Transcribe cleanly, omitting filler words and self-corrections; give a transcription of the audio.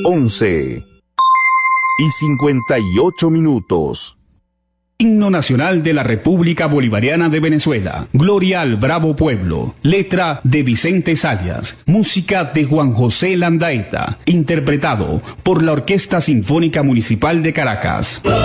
11:58. Himno Nacional de la República Bolivariana de Venezuela. Gloria al bravo pueblo. Letra de Vicente Zayas. Música de Juan José Landaeta. Interpretado por la Orquesta Sinfónica Municipal de Caracas.